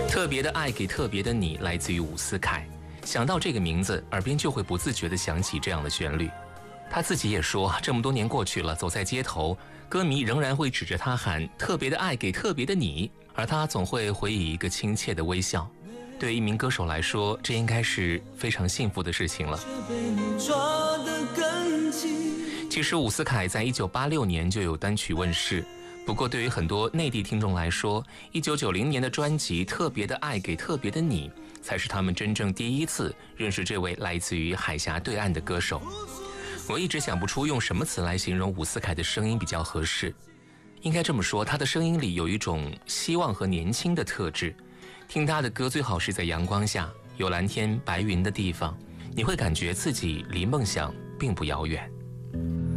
特别的爱给特别的你，来自于伍思凯。想到这个名字，耳边就会不自觉地想起这样的旋律。他自己也说，这么多年过去了，走在街头，歌迷仍然会指着他喊特别的爱给特别的你，而他总会回以一个亲切的微笑。对一名歌手来说，这应该是非常幸福的事情了。其实伍思凯在1986年就有单曲问世，不过对于很多内地听众来说，1990年的专辑《特别的爱给特别的你》才是他们真正第一次认识这位来自于海峡对岸的歌手。我一直想不出用什么词来形容伍思凯的声音比较合适，应该这么说，他的声音里有一种希望和年轻的特质。听他的歌最好是在阳光下，有蓝天白云的地方，你会感觉自己离梦想并不遥远。